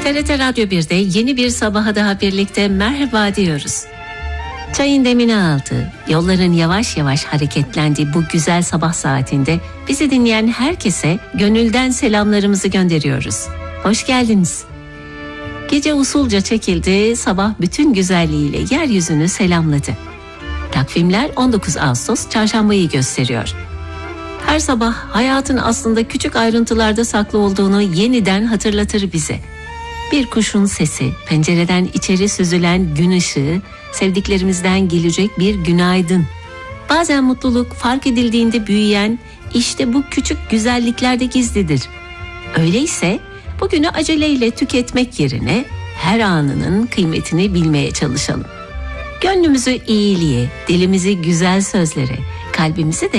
TRT Radyo 1'de yeni bir sabaha daha birlikte merhaba diyoruz. Çayın demini aldı, yolların yavaş yavaş hareketlendiği bu güzel sabah saatinde bizi dinleyen herkese gönülden selamlarımızı gönderiyoruz. Hoş geldiniz. Gece usulca çekildi, sabah bütün güzelliğiyle yeryüzünü selamladı. Takvimler 19 Ağustos çarşambayı gösteriyor. Her sabah hayatın aslında küçük ayrıntılarda saklı olduğunu yeniden hatırlatır bize. Bir kuşun sesi, pencereden içeri süzülen gün ışığı, sevdiklerimizden gelecek bir günaydın. Bazen mutluluk fark edildiğinde büyüyen, işte bu küçük güzelliklerde gizlidir. Öyleyse bugünü aceleyle tüketmek yerine her anının kıymetini bilmeye çalışalım. Gönlümüzü iyiliğe, dilimizi güzel sözlere, kalbimizi de